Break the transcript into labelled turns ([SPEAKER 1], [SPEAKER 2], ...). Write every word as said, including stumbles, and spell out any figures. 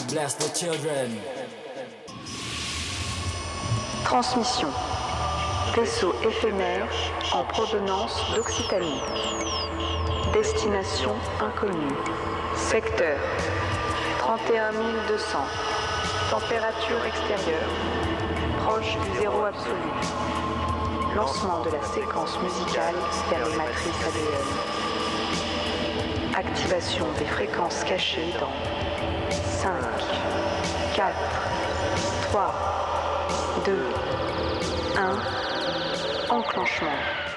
[SPEAKER 1] Bless the children.
[SPEAKER 2] Transmission. Vaisseau éphémère en provenance d'Occitanie. Destination inconnue. Secteur trente et un mille deux cents. Température extérieure proche du zéro absolu. Lancement de la séquence musicale vers les matrices A D N. Activation des fréquences cachées dans cinq, quatre, trois, deux, un. Enclenchement.